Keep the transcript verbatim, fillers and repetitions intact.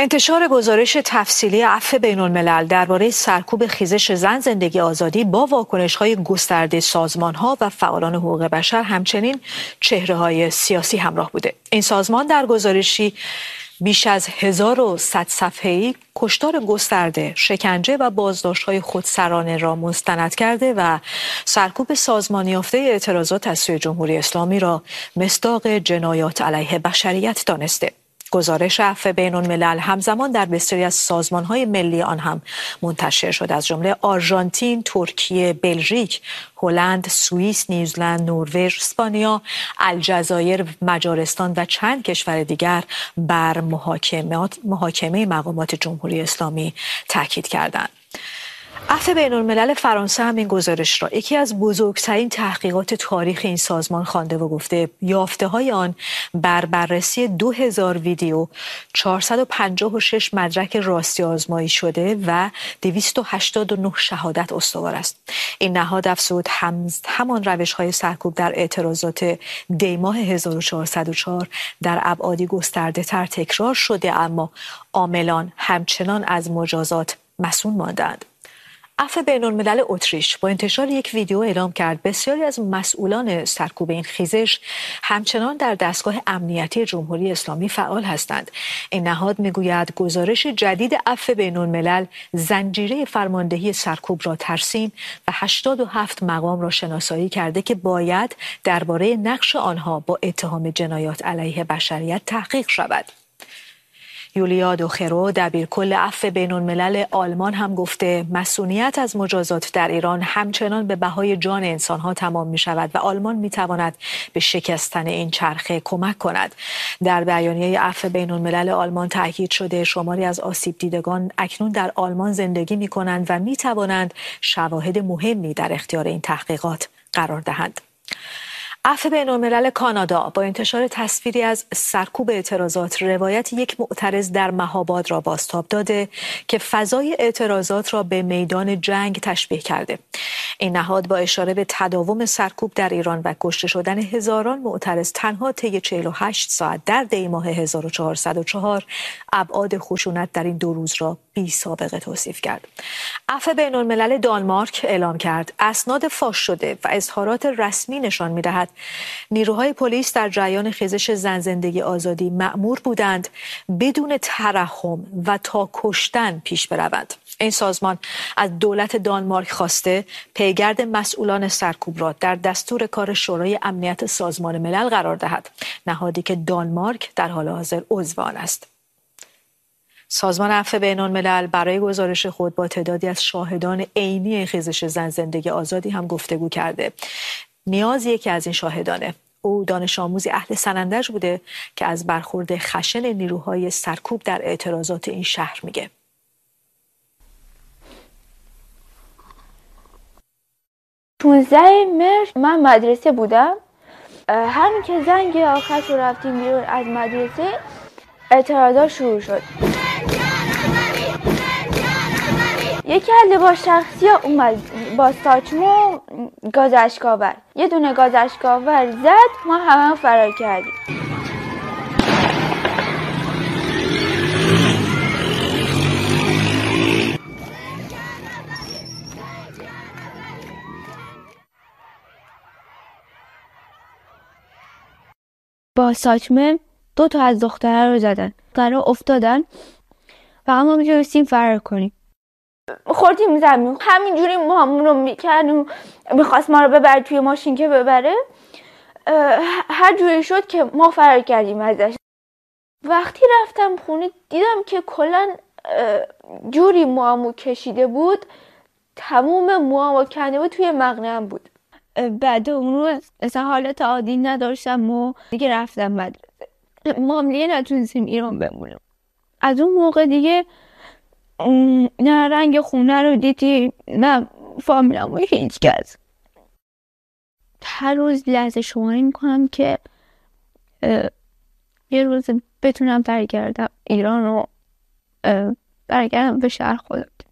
انتشار گزارش تفصیلی عفو بین‌الملل درباره سرکوب خیزش زن زندگی آزادی با واکنش‌های گسترده سازمان‌ها و فعالان حقوق بشر همچنین چهره‌های سیاسی همراه بوده. این سازمان در گزارشی بیش از هزار و صد صفحه‌ای کشتار گسترده، شکنجه و بازداشت‌های خودسرانه را مستند کرده و سرکوب سازمانی یافته اعتراضات از سوی جمهوری اسلامی را مصداق جنایات علیه بشریت دانسته. گزارش عفو بین‌الملل همزمان در بسیاری از سازمان‌های ملی آن هم منتشر شد، از جمله آرژانتین، ترکیه، بلژیک، هلند، سوئیس، نیوزلند، نروژ، اسپانیا، الجزایر، مجارستان و چند کشور دیگر بر محاکمات محاکمه مقامات جمهوری اسلامی تاکید کردند. عفو بین‌الملل فرانسه هم این گزارش را یکی از بزرگترین تحقیقات تاریخ این سازمان خوانده و گفته یافته‌های آن بر بررسی دو هزار ویدیو، چهارصد و پنجاه و شش مدرک راستی آزمایی شده و دویست و هشتاد و نه شهادت استوار است. این نهاد افزود هم همان روش‌های سرکوب در اعتراضات دی‌ماه هزار و چهارصد و چهار در ابعادی گسترده‌تر تکرار شده، اما عاملان همچنان از مجازات مصون ماندند. عفو بین‌الملل اتریش با انتشار یک ویدیو اعلام کرد بسیاری از مسئولان سرکوب این خیزش همچنان در دستگاه امنیتی جمهوری اسلامی فعال هستند. این نهاد میگوید گزارش جدید عفو بین‌الملل زنجیره فرماندهی سرکوب را ترسیم و هشتاد و هفت مقام را شناسایی کرده که باید درباره نقش آنها با اتهام جنایات علیه بشریت تحقیق شود. یولیا دوخرو دبیرکل عفو بین‌الملل آلمان هم گفته مسئولیت از مجازات در ایران همچنان به بهای جان انسانها تمام می شود و آلمان می تواند به شکستن این چرخه کمک کند. در بیانیه عفو بین‌الملل آلمان تاکید شده شماری از آسیب دیدگان اکنون در آلمان زندگی می کنند و می توانند شواهد مهمی در اختیار این تحقیقات قرار دهند. عفو بین‌الملل کانادا با انتشار تصویری از سرکوب اعتراضات روایت یک معترض در مهاباد را بازتاب داده که فضای اعتراضات را به میدان جنگ تشبیه کرده. این نهاد با اشاره به تداوم سرکوب در ایران و کشته شدن هزاران معترض تنها طی چهل و هشت ساعت در دی ماه هزار و چهارصد و چهار ابعاد خشونت در این دو روز را بی سابقه توصیف کرد. عفو بین‌الملل دانمارک اعلام کرد اسناد فاش شده و اظهارات رسمی نشان می‌دهد نیروهای پلیس در جریان خیزش زن زندگی آزادی مأمور بودند بدون ترحم و تا کشتن پیش بروند. این سازمان از دولت دانمارک خواسته پیگرد مسئولان سرکوب را در دستور کار شورای امنیت سازمان ملل قرار دهد، نهادی که دانمارک در حال حاضر عضو آن است. سازمان عفو بین‌الملل برای گزارش خود با تعدادی از شاهدان عینی خیزش زن زندگی آزادی هم گفتگو کرده. نیاز یکی از این شاهدانه. او دانش آموزی اهل سنندج بوده که از برخورد خشن نیروهای سرکوب در اعتراضات این شهر میگه. پونزده مهر من مدرسه بودم. همین که زنگ آخر رو رفتیم بیرون از مدرسه اعتراضات شروع شد. یکی از لباس شخصی ها اومد با ساچمو گاز اشک‌آور یه دونه گاز اشک‌آور زد، ما همه فرار کردیم. با ساچمه دو تا از دخترها رو زدن، دخترها افتادن و ما میتونستیم فرار کنیم. خوردیم زمین، همینجوری ما همون رو میکردیم، میخواست ما رو ببره توی ماشین که ببره، هر جوری شد که ما فرار کردیم ازش. وقتی رفتم خونه دیدم که کلا جوری موامو کشیده بود، تموم موامو کنده بود، توی مقنعم بود. بعد اون روز اصلا حالت عادی نداشتم و دیگه رفتم مدرسه. ما هم دیگه نتونستیم ایران بمونیم. از اون موقع دیگه نه رنگ خونه رو دیدی نه فامیلم و هیچ کس. هر روز لحظه شماری میکنم که یه روز بتونم برگردم ایران رو برگردم به شهر خودم.